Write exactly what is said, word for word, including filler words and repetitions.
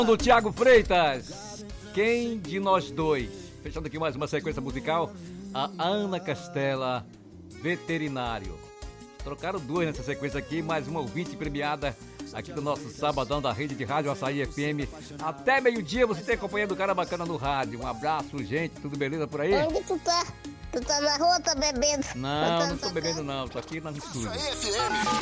Do Thiago Freitas, quem de nós dois? Fechando aqui mais uma sequência musical, a Ana Castela, veterinário. Trocaram duas nessa sequência aqui, mais uma ouvinte premiada aqui do nosso Sabadão da Rede de Rádio Açaí F M. Até meio-dia você tem acompanhando o cara bacana no rádio. Um abraço, gente, tudo beleza por aí? Onde tu tá? Tu tá na rua, tá bebendo? Não, não tô bebendo não, tô aqui na estúdio.